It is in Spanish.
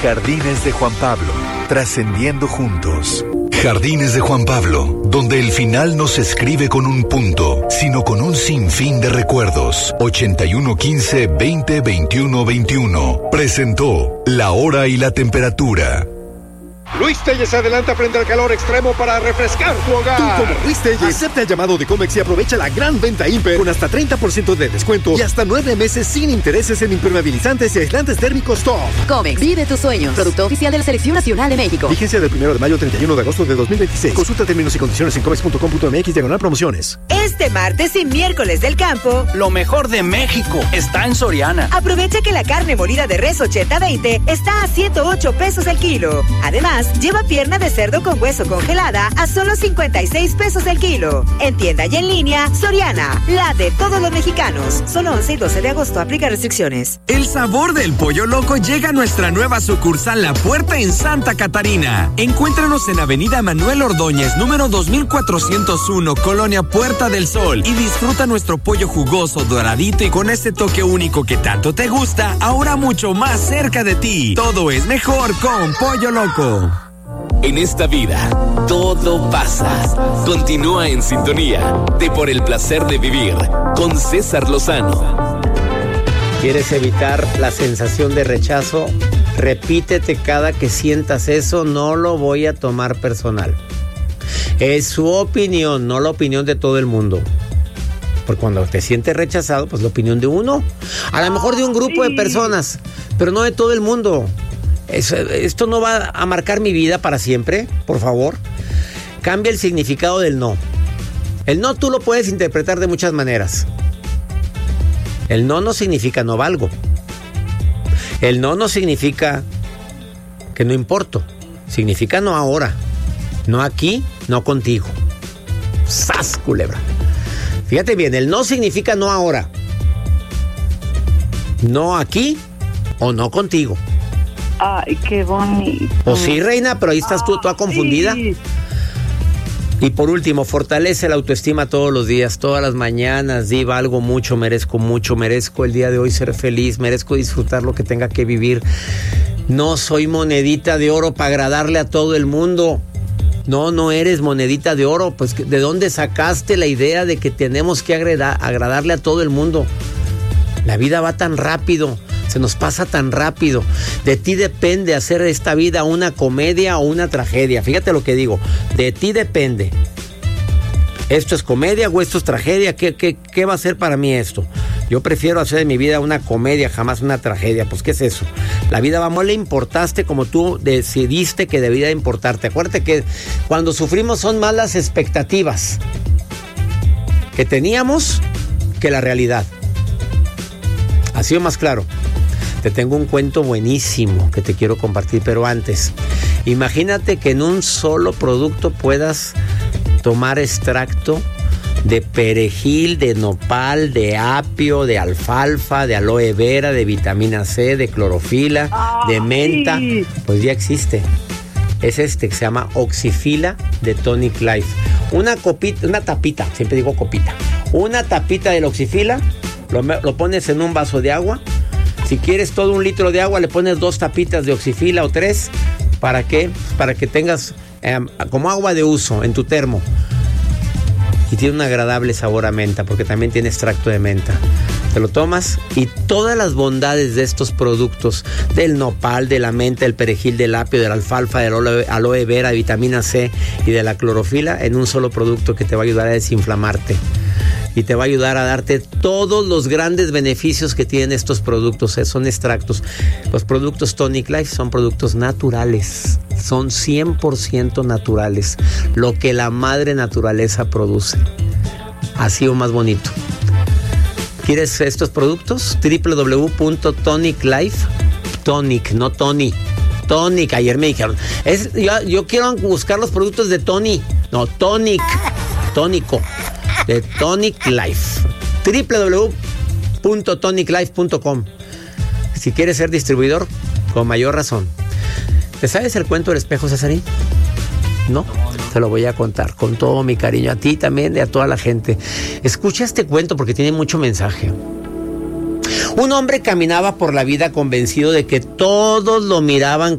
Jardines de Juan Pablo, trascendiendo juntos. Jardines de Juan Pablo, donde el final no se escribe con un punto, sino con un sinfín de recuerdos. 8115-202121. Presentó La Hora y la Temperatura. Luis Telles adelanta frente al calor extremo para refrescar tu hogar. Tú, como Luis Telles, acepta el llamado de Comex y aprovecha la gran venta Imper con hasta 30% de descuento y hasta 9 meses sin intereses en impermeabilizantes y aislantes térmicos top. Comex, vive tus sueños. Producto oficial de la Selección Nacional de México. Vigencia del 1 de mayo al 31 de agosto de 2026. Consulta términos y condiciones en comex.com.mx/promociones. Este martes y miércoles del campo, lo mejor de México está en Soriana. Aprovecha que la carne molida de res 80-20 está a 108 pesos el kilo. Además, lleva pierna de cerdo con hueso congelada a solo 56 pesos el kilo. En tienda y en línea, Soriana, la de todos los mexicanos. Solo 11 y 12 de agosto, aplica restricciones. El sabor del Pollo Loco llega a nuestra nueva sucursal La Puerta en Santa Catarina. Encuéntranos en Avenida Manuel Ordóñez, número 2401, Colonia Puerta del Sol. Y disfruta nuestro pollo jugoso, doradito y con ese toque único que tanto te gusta, ahora mucho más cerca de ti. Todo es mejor con Pollo Loco. En esta vida, todo pasa. Continúa en sintonía de Por el Placer de Vivir con César Lozano. ¿Quieres evitar la sensación de rechazo? Repítete cada que sientas eso, no lo voy a tomar personal. Es su opinión, no la opinión de todo el mundo. Porque cuando te sientes rechazado, pues la opinión de uno. A lo mejor de un grupo de personas, pero no de todo el mundo. Esto no va a marcar mi vida para siempre, por favor. Cambia el significado del no. El no tú lo puedes interpretar de muchas maneras. El no no significa no valgo. El no no significa que no importo. Significa no ahora. No aquí, no contigo. ¡Sas, culebra! Fíjate bien, el no significa no ahora. No aquí o no contigo. Ay, qué bonito. O sí, reina, pero ahí estás tú, toda confundida. Sí. Y por último, fortalece la autoestima todos los días, todas las mañanas. Di, valgo mucho, merezco el día de hoy ser feliz, merezco disfrutar lo que tenga que vivir. No soy monedita de oro para agradarle a todo el mundo. No eres monedita de oro. Pues, ¿de dónde sacaste la idea de que tenemos que agradarle a todo el mundo? La vida va tan rápido. Se nos pasa tan rápido. De ti depende hacer esta vida una comedia o una tragedia. Fíjate lo que digo. De ti depende. ¿Esto es comedia o esto es tragedia? ¿Qué va a ser para mí esto? Yo prefiero hacer de mi vida una comedia, jamás una tragedia. Pues, ¿qué es eso? La vida, vamos, le importaste como tú decidiste que debía importarte. Acuérdate que cuando sufrimos son más las expectativas que teníamos que la realidad. Así o más claro. Te tengo un cuento buenísimo que te quiero compartir, pero antes, imagínate que en un solo producto puedas tomar extracto de perejil, de nopal, de apio, de alfalfa, de aloe vera, de vitamina C, de clorofila, de menta. Pues ya existe. Es que se llama Oxyfila de Tonic Life. Una tapita, siempre digo copita. Una tapita del Oxyfila, lo pones en un vaso de agua. Si quieres todo 1 litro de agua, le pones 2 tapitas de Oxyfila o 3. ¿Para qué? Para que tengas como agua de uso en tu termo. Y tiene un agradable sabor a menta, porque también tiene extracto de menta. Te lo tomas y todas las bondades de estos productos, del nopal, de la menta, del perejil, del apio, de la alfalfa, del aloe vera, de vitamina C y de la clorofila, en un solo producto que te va a ayudar a desinflamarte. Y te va a ayudar a darte todos los grandes beneficios que tienen estos productos. Son extractos. Los productos Tonic Life son productos naturales. Son 100% naturales. Lo que la madre naturaleza produce. Así o más bonito. ¿Quieres estos productos? www.toniclife. Tonic, no Tony. Tonic. Ayer me dijeron. Yo quiero buscar los productos de Tony. No, Tonic. Tónico. De Tonic Life. www.toniclife.com. Si quieres ser distribuidor, con mayor razón. ¿Te sabes el cuento del espejo, Cesarín? ¿No? Te lo voy a contar con todo mi cariño. A ti también y a toda la gente. Escucha este cuento porque tiene mucho mensaje. Un hombre caminaba por la vida convencido de que todos lo miraban